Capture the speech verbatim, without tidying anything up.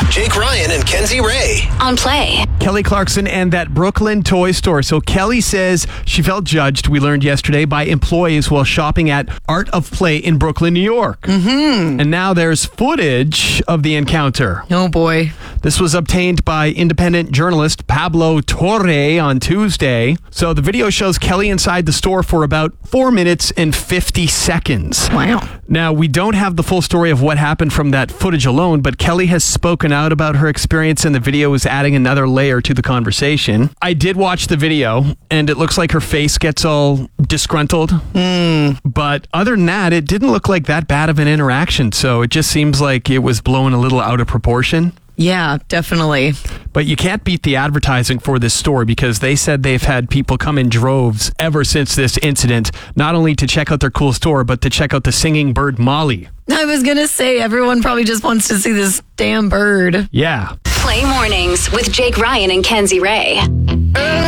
Jake Ryan and Kenzie Ray on Play. Kelly Clarkson and that Brooklyn toy store. So Kelly says she felt judged, we learned yesterday, by employees while shopping at Art of Play in Brooklyn, New York. Mm-hmm. And now there's footage of the encounter. Oh, boy. This was obtained by independent journalist Pablo Torre on Tuesday. So the video shows Kelly inside the store for about four minutes and fifty seconds. Wow. Now, we don't have the full story of what happened from that footage alone, but Kelly has spoken out about her experience, and the video is adding another layer to the conversation. I did watch the video, and it looks like her face gets all disgruntled. Mm. But other than that, it didn't look like that bad of an interaction, so it just seems like it was blown a little out of proportion. Yeah, definitely. But you can't beat the advertising for this store, because they said they've had people come in droves ever since this incident, not only to check out their cool store, but to check out the singing bird Molly. I was going to say, everyone probably just wants to see this damn bird. Yeah. Play mornings with Jake Ryan and Kenzie Ray.